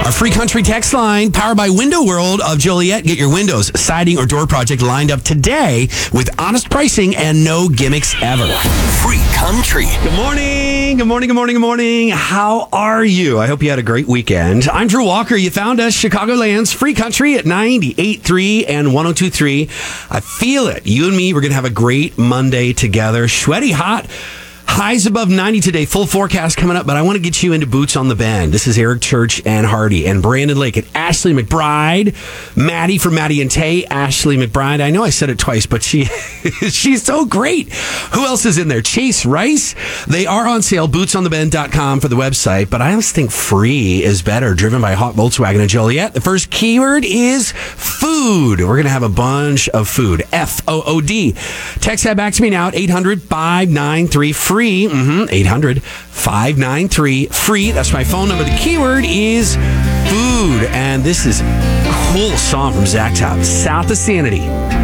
Our free country text line, powered by Window World of Joliet. Get your windows, siding, or door project lined up today with honest pricing and no gimmicks ever. Free country. Good morning. Good morning. Good morning. Good morning. How are you? I hope you had a great weekend. I'm Drew Walker. You found us, Chicagoland's free country at 98.3 and 102.3. I feel it. You and me, we're going to have a great Monday together. Sweaty hot. Highs above 90 today. Full forecast coming up, but I want to get you into Boots on the Bend. This is Eric Church and Hardy and Brandon Lake and Ashley McBride. Maddie from Maddie and Tay. Ashley McBride. I know I said it twice, but she's so great. Who else is in there? Chase Rice. They are on sale. Bootsonthebend.com for the website, but I always think free is better. Driven by Hot Volkswagen in Joliet. The first keyword is food. We're going to have a bunch of food. F-O-O-D. Text that back to me now at 800-593-FREE. 800-593-FREE. That's my phone number. The keyword is food. And this is a cool song from Zach Top, South of Sanity.